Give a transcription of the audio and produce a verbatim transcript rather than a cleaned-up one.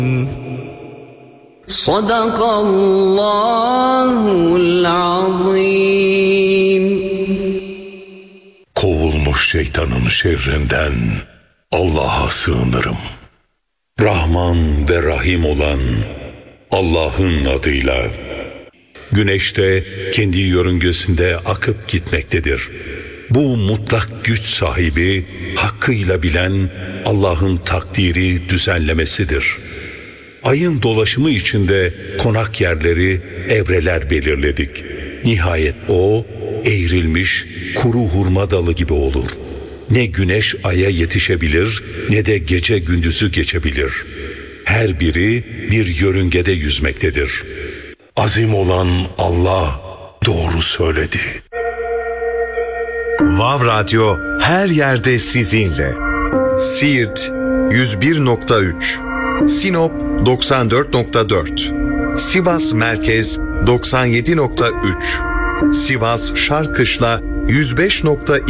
Sadakallahul azim. Kovulmuş şeytanın şerrinden Allah'a sığınırım. Rahman ve Rahim olan Allah'ın adıyla. Güneş de kendi yörüngesinde akıp gitmektedir. Bu mutlak güç sahibi, hakkıyla bilen Allah'ın takdiri, düzenlemesidir. Ayın dolaşımı içinde konak yerleri, evreler belirledik. Nihayet o, eğrilmiş kuru hurma dalı gibi olur. Ne güneş aya yetişebilir, ne de gece gündüzü geçebilir. Her biri bir yörüngede yüzmektedir. Azim olan Allah doğru söyledi. Vav Radyo her yerde sizinle. Siirt yüz bir nokta üç, Sinop doksan dört nokta dört, Sivas Merkez doksan yedi nokta üç, Sivas Şarkışla yüz beş nokta iki